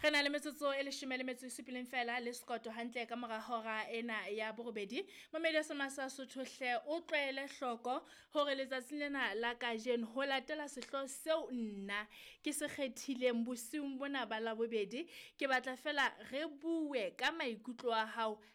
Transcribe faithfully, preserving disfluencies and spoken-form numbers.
Re na le metsotso e leshome le metso e supileng fela le sekoto hantle ka mora hora ena ya borobedi. Mamedi a sema sa Sotho hle o tlwaele hloko hore letsatsing lena la kajeno ho latela sehloho seo nna ke se kgethileng bosiung bona ba la bobedi. Ke batla fela re bue ka maikutlo a hao